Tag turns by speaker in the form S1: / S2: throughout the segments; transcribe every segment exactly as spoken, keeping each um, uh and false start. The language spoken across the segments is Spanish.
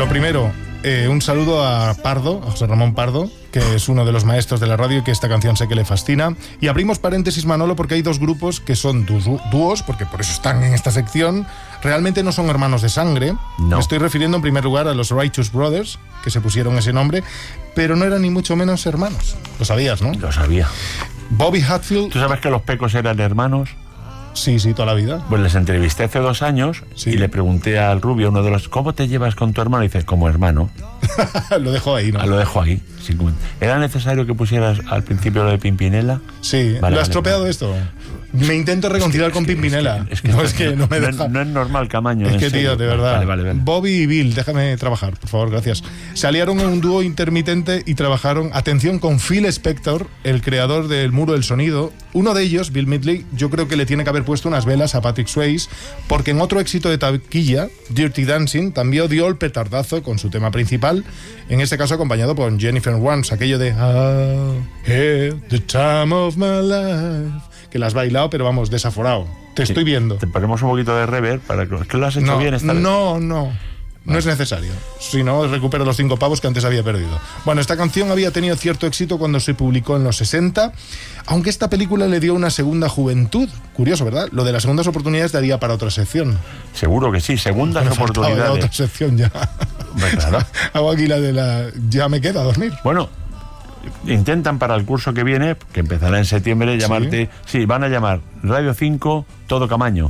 S1: lo primero, eh, un saludo a Pardo, a José Ramón Pardo, que es uno de los maestros de la radio y que esta canción sé que le fascina. Y abrimos paréntesis, Manolo, porque hay dos grupos que son dúos, dúos, porque por eso están en esta sección. Realmente no son hermanos de sangre.
S2: No.
S1: Me estoy refiriendo en primer lugar a los Righteous Brothers, que se pusieron ese nombre, pero no eran ni mucho menos hermanos. Lo sabías, ¿no?
S2: Lo sabía.
S1: Bobby Hatfield...
S2: ¿Tú sabes que los Pecos eran hermanos?
S1: Sí, sí, toda la vida.
S2: Pues les entrevisté hace dos años
S1: sí.
S2: y le pregunté al Rubio, uno de los, ¿cómo te llevas con tu hermano? Y dice, como hermano.
S1: Lo dejo ahí, ¿no?
S2: Ah, lo dejo ahí. ¿Era necesario que pusieras al principio lo de Pimpinela?
S1: Sí,
S2: vale,
S1: ¿lo has
S2: vale,
S1: tropeado
S2: vale.
S1: esto? Me intento reconciliar
S2: es que,
S1: con
S2: es que,
S1: Pimpinela.
S2: Es que,
S1: no,
S2: es
S1: es que no me deja.
S2: No, no es normal, Camaño.
S1: Es que, tío, de verdad.
S2: Vale, vale, vale.
S1: Bobby y Bill, déjame trabajar, por favor, gracias. Se aliaron en un dúo intermitente y trabajaron, atención, con Phil Spector, el creador del Muro del Sonido. Uno de ellos, Bill Medley, yo creo que le tiene que haber puesto unas velas a Patrick Swayze, porque en otro éxito de taquilla, Dirty Dancing, también dio el petardazo con su tema principal, en este caso acompañado por Jennifer Warnes, aquello de I had the time of my life, que la has bailado, pero vamos, desaforado. Te
S2: Sí,
S1: estoy viendo.
S2: Te ponemos un poquito de reverb para que, que lo has hecho
S1: No,
S2: bien esta vez.
S1: no, no. No
S2: Vale.
S1: es necesario. Si no, recupero los cinco pavos que antes había perdido. Bueno, esta canción había tenido cierto éxito cuando se publicó en los sesenta, aunque esta película le dio una segunda juventud. Curioso, ¿verdad? Lo de las segundas oportunidades daría para otra sección.
S2: Seguro que sí, segundas
S1: Me faltaba
S2: oportunidades.
S1: la otra sección ya.
S2: Hombre, claro.
S1: Hago aquí la de la... Ya me queda a dormir.
S2: Bueno, intentan para el curso que viene, que empezará en septiembre, llamarte... Sí, sí van a llamar Radio cinco Todo Camaño.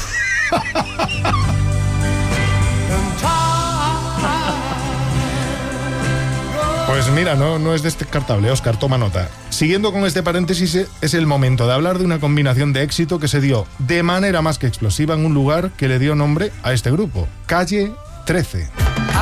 S1: Pues mira, no, no es descartable, Óscar, toma nota. Siguiendo con este paréntesis, es el momento de hablar de una combinación de éxito que se dio de manera más que explosiva en un lugar que le dio nombre a este grupo, Calle trece.